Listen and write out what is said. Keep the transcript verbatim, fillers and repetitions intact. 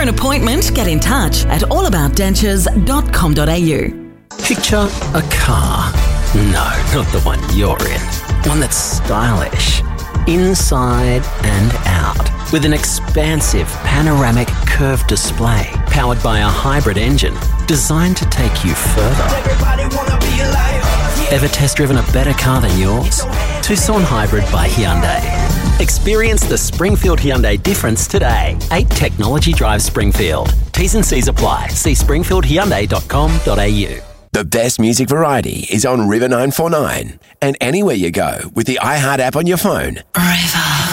appointment, get in touch at all about dentures dot com dot a u. Picture a car. No, not the one you're in. One that's stylish, inside and out, with an expansive panoramic curved display powered by a hybrid engine designed to take you further. Ever test driven a better car than yours? Tucson Hybrid by Hyundai. Experience the Springfield Hyundai difference today. eight Technology Drive Springfield. T's and C's apply. See springfield hyundai dot com dot a u. The best music variety is on River nine four nine and anywhere you go with the iHeart app on your phone. River.